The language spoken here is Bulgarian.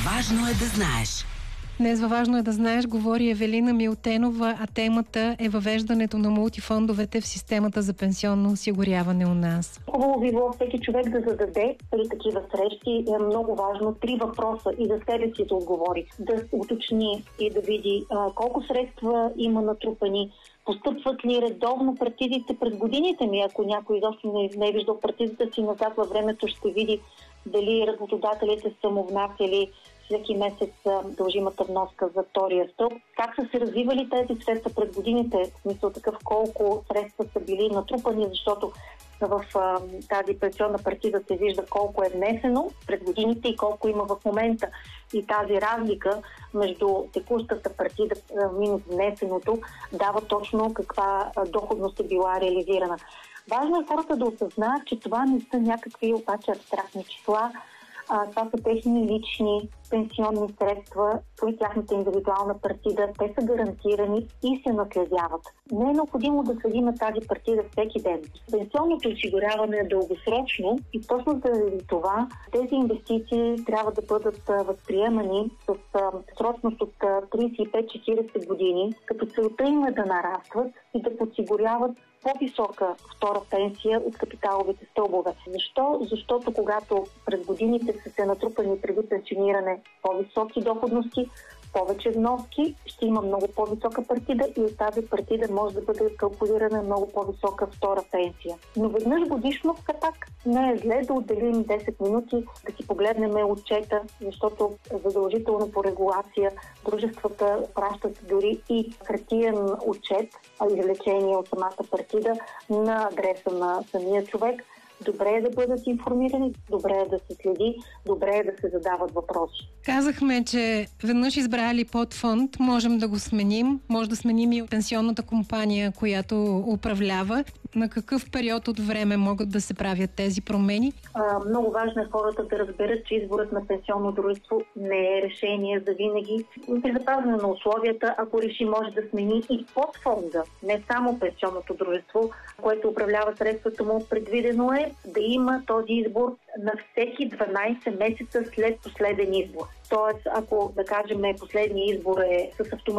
Важно е да знаеш. Днес във Важно е да знаеш говори Евелина Милтенова, а темата е въвеждането на мултифондовете в системата за пенсионно осигуряване у нас. Хубаво би било всеки човек да зададе при такива срещи. Е много важно 3 въпроса и за себе си да отговори. Да уточни и да види колко средства има натрупани, постъпват ли редовно партидите през годините ми. Ако някой изобщо не е виждал партидите си назад във времето, ще види дали работодателите са му внасяли всеки месец дължимата вноска за втория стълб. Как са се развивали тези средства през годините, в смисъл такъв колко средства са били натрупани, защото в тази пенсионна партида се вижда колко е внесено през годините и колко има в момента. И тази разлика между текущата партида минус внесеното дава точно каква доходност е била реализирана. Важно е хората да осъзнаят, че това не са някакви обаче абстрактни числа. Това са техни лични пенсионни средства, при тяхната индивидуална партида. Те са гарантирани и се наследяват. Не е необходимо да следим тази партида всеки ден. Пенсионното осигуряване е дългосрочно и точно заради това тези инвестиции трябва да бъдат възприемани с срочност от 35-40 години, като целта им е да нарастват и да подсигуряват по-висока втора пенсия от капиталовите стълбове. Защо? Защото когато през годините са се натрупани преди пенсиониране по-високи доходности, повече вноски, ще има много по-висока партида и от тази партида може да бъде калкулирана много по-висока втора пенсия. Но веднъж годишно все пак не е зле да отделим 10 минути да си погледнем отчета, защото задължително по регулация дружествата пращат дори и хартиен отчет, извлечение от самата партида на адреса на самия човек. Добре е да бъдат информирани, добре е да се следи, добре е да се задават въпроси. Казахме, че веднъж избрали подфонд, можем да го сменим. Може да сменим и пенсионната компания, която управлява. На какъв период от време могат да се правят тези промени? Много важно е хората да разберат, че изборът на пенсионно дружество не е решение за винаги. При запазване на условията, ако реши, може да смени и подфонда, не само пенсионното дружество, което управлява средствата му. Предвидено е да има този избор на всеки 12 месеца след последен избор. Тоест, ако, да кажем, последният избор е с автоматично